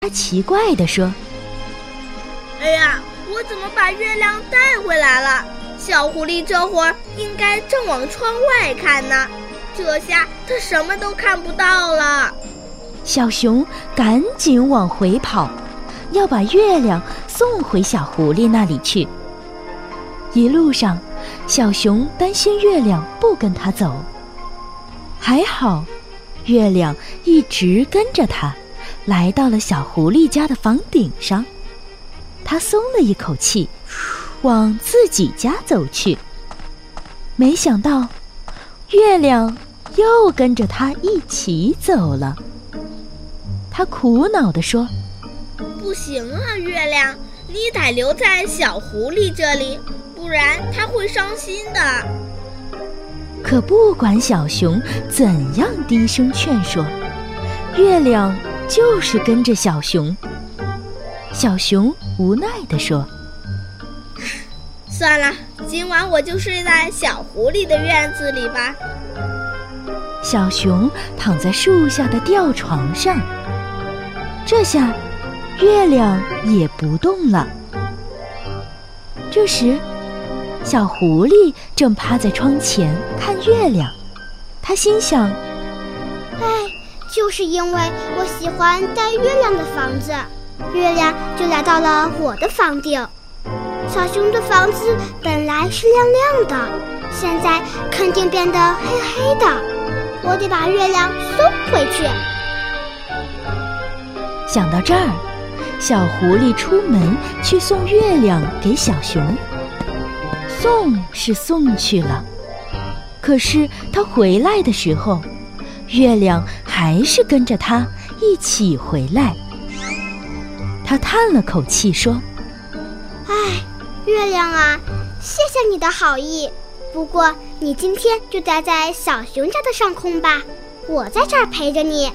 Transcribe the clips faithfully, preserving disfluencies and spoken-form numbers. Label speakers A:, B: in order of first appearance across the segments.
A: 他奇怪地说：
B: 哎呀，我怎么把月亮带回来了？小狐狸这会儿应该正往窗外看呢，这下它什么都看不到了。
A: 小熊赶紧往回跑，要把月亮送回小狐狸那里去。一路上，小熊担心月亮不跟他走，还好，月亮一直跟着他，来到了小狐狸家的房顶上。他松了一口气，往自己家走去。没想到，月亮又跟着他一起走了。他苦恼地说：
B: 不行啊，月亮，你得留在小狐狸这里，不然它会伤心的。
A: 可不管小熊怎样低声劝说，月亮就是跟着小熊。小熊无奈地说：
B: 算了，今晚我就睡在小狐狸的院子里吧。
A: 小熊躺在树下的吊床上，这下月亮也不动了。这时，小狐狸正趴在窗前看月亮，他心想：
C: 哎，就是因为我喜欢带月亮的房子，月亮就来到了我的房顶。小熊的房子本来是亮亮的，现在肯定变得黑黑的，我得把月亮送回去。
A: 想到这儿，小狐狸出门去送月亮给小熊。送是送去了，可是他回来的时候，月亮还是跟着他一起回来。他叹了口气说：
C: 哎，月亮啊，谢谢你的好意，不过你今天就待在小熊家的上空吧，我在这儿陪着你。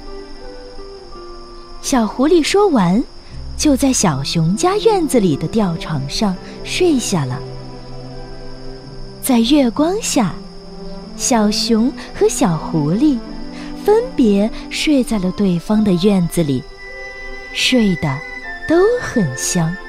A: 小狐狸说完，就在小熊家院子里的吊床上睡下了。在月光下，小熊和小狐狸分别睡在了对方的院子里，睡得都很香。